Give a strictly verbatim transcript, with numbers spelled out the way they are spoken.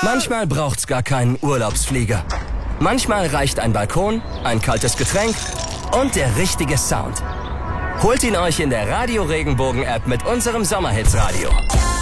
Manchmal braucht's gar keinen Urlaubsflieger. Manchmal reicht ein Balkon, ein kaltes Getränk und der richtige Sound. Holt ihn euch in der Radio Regenbogen App mit unserem Sommerhits Radio.